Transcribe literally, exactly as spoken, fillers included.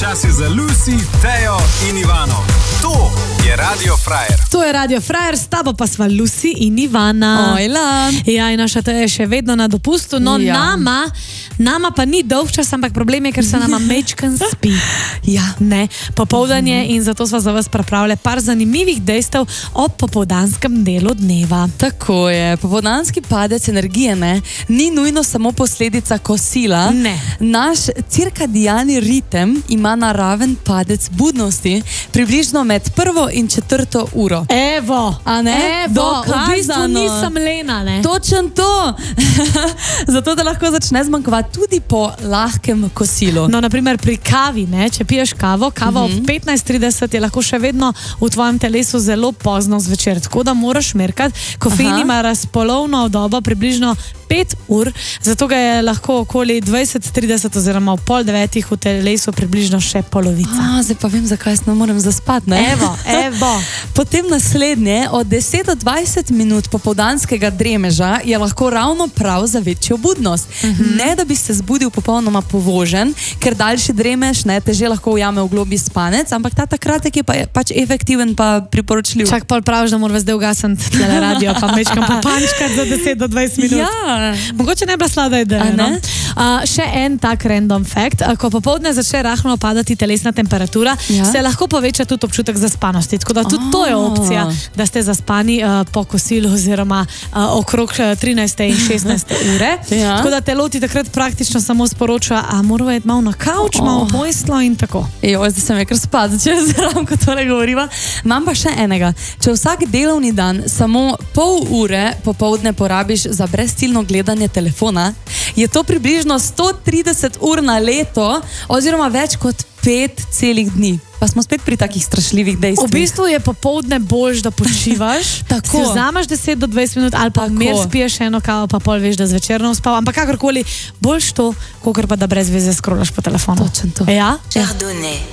Čas je za Lucy, Tejo in Ivano. To je Radio Frajer. To je Radio Frajer, s tabo pa sva Lucy in Ivana. Ojla. Ja, in naša Teja je še vedno na dopustu, no Ja. nama, nama pa ni dolg čas, ampak problem je, ker se nama mečken spi. Ja. Ne, popoldan je in zato sva za vas pripravili par zanimivih dejstev o popoldanskem delu dneva. Tako je. Popoldanski padec energije ne, ni nujno samo posledica kosila. Ne. Naš cirkadiani ritem ima naraven padec budnosti približno med prvo in četrto uro. Evo, A ne? Evo, v bistvu Dokazano. nisem lena, ne. Točen to! Zato, da lahko začne zmanjkovati tudi po lahkem kosilu. No, naprimer pri kavi, ne, če piješ kavo, kava Mhm. ob petnajst trideset je lahko še vedno v tvojem telesu zelo pozno zvečer, tako da moraš merkati. Kofein Aha. ima razpolovno dobo približno pet ur, zato ga je lahko okoli dvajset trideset oziroma v pol devetih v telesu približno še polovica. A, zdaj pa vem, zakaj jaz ne morem zaspati, ne? Evo, evo. Potem naslednje, od deset do dvajset minut popoldanskega dremeža je lahko ravno prav za večjo budnost. Uh-huh. Ne, da bi se zbudil popolnoma povožen, ker daljši dremež ne, te že lahko ujame v globi spanec, ampak ta takratek je pa je pač efektiven pa priporočljiv. Čak pol praviš, da moraš zdaj ugasniti tele radio, pa mečkam popančkat za deset do dvajset minut. Ja. Mogoče ne bila slada ideja, A ne? no? Uh, še en tak random fact. Uh, ko popoldne začne rahlo padati telesna temperatura, Ja. se lahko poveča tudi občutek zaspanosti. Tako da tudi Oh. to je opcija, da ste zaspani uh, po kosilu oziroma uh, okrog uh, trinajste in šestnajste ure. Ja. Tako da telo ti takrat praktično samo sporoča, a moramo iti malo na kavč, Oh. malo poslo in tako. Jo, zdaj sem je kar spad, če zraven, ko tole govoriva. Imam pa še enega. Če vsak delovni dan samo pol ure popoldne porabiš za brezciljno gledanje telefona, je to približno sto trideset ur na leto oziroma več kot pet celih dni. Pa smo spet pri takih strašljivih V dejstvih. bistvu je popoldne boljš, da počivaš, Tako. si vzameš deset do dvajset minut ali pa Tako. mir spiješ eno kavo, pa pol veš, da zvečer ne uspal, ampak kakorkoli boljš to, kakor pa da brez veze scrollaš po telefonu. Točno to. Ja? Chardonnay.